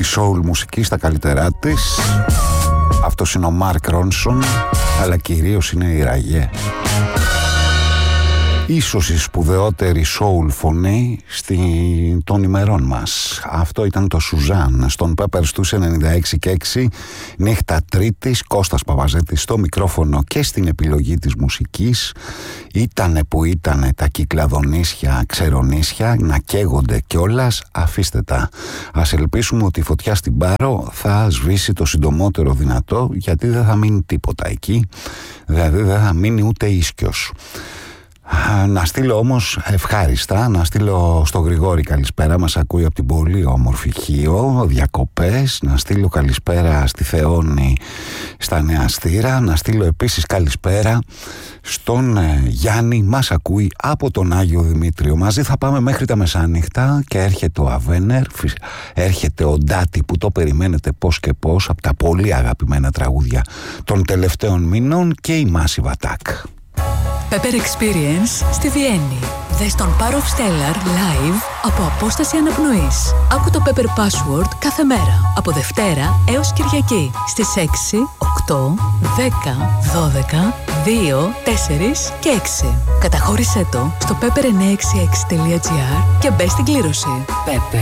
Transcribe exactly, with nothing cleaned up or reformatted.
soul μουσική στα καλύτερά της. Αυτός είναι ο Μαρκ Ρόνσον, αλλά κυρίως είναι η Ραγέ. Ίσως η σπουδαιότερη soul φωνή στη... των ημερών μας. Αυτό ήταν το Σουζάν στον Pepper στους ενενήντα έξι και έξι. Νύχτα Τρίτης, Κώστας Παπαζέτης στο μικρόφωνο και στην επιλογή της μουσικής. Ήτανε που ήτανε τα κυκλαδονίσια, ξερονίσια να καίγονται κιόλας. Αφήστε τα. Ας ελπίσουμε ότι η φωτιά στην Πάρο θα σβήσει το συντομότερο δυνατό, γιατί δεν θα μείνει τίποτα εκεί. Δηλαδή δεν θα μείνει ούτε ίσκιος. Να στείλω όμως ευχάριστα, να στείλω στο Γρηγόρη καλησπέρα, μας ακούει από την πολύ όμορφη Χίο, διακοπές. Να στείλω καλησπέρα στη Θεόνη στα Νέα Στήρα. Να στείλω επίσης καλησπέρα στον ε, Γιάννη, μας ακούει από τον Άγιο Δημήτριο. Μαζί θα πάμε μέχρι τα μεσάνυχτα και έρχεται ο Αβένερ, έρχεται ο Ντάτι που το περιμένετε πώς και πώς, από τα πολύ αγαπημένα τραγούδια των τελευταίων μήνων, και η Massive Attack. Pepper Experience στη Βιέννη. Δες τον Power of Stellar live από απόσταση αναπνοής. Άκου το Pepper Password κάθε μέρα, από Δευτέρα έως Κυριακή, στις έξι, οκτώ, δέκα, δώδεκα, δύο, τέσσερα και έξι. Καταχώρησέ το στο pepper εννιακόσια εξήντα έξι τελεία τζι άρ και μπες στην κλήρωση. Pepper.